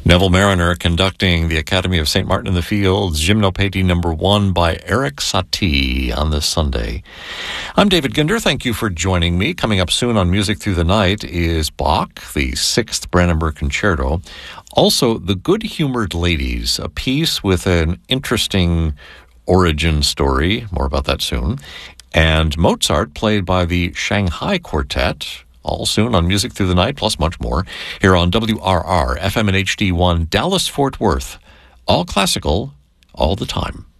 Neville Mariner conducting the Academy of St. Martin in the Fields, Gymnopédie number 1 by Erik Satie on this Sunday. I'm David Ginder. Thank you for joining me. Coming up soon on Music Through the Night is Bach, the 6th Brandenburg Concerto. Also, The Good-Humored Ladies, a piece with an interesting origin story. More about that soon. And Mozart, played by the Shanghai Quartet. All soon on Music Through the Night, plus much more, here on WRR, FM and HD1, Dallas, Fort Worth. All classical, all the time.